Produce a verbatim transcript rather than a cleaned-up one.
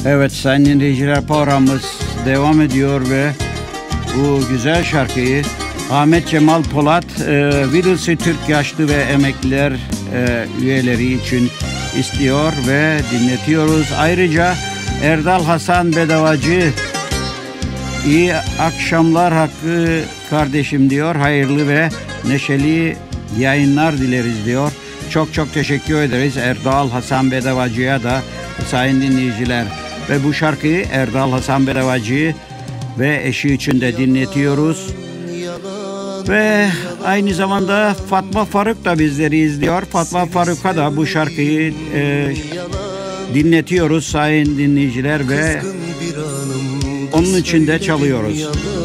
Evet sayın dinleyiciler, programımız devam ediyor ve bu güzel şarkıyı Ahmet Cemal Polat e, Vidilsi Türk Yaşlı ve Emekliler e, üyeleri için istiyor ve dinletiyoruz. Ayrıca Erdal Hasan Bedavacı iyi akşamlar Hakkı kardeşim diyor. Hayırlı ve neşeli yayınlar dileriz diyor. Çok çok teşekkür ederiz Erdal Hasan Bedavacı'ya da sayın dinleyiciler. Ve bu şarkıyı Erdal Hasan Bedavacı ve eşi için de dinletiyoruz. Ve aynı zamanda Fatma Faruk da bizleri izliyor. Fatma Faruk'a da bu şarkıyı e, dinletiyoruz sayın dinleyiciler ve onun için de çalıyoruz.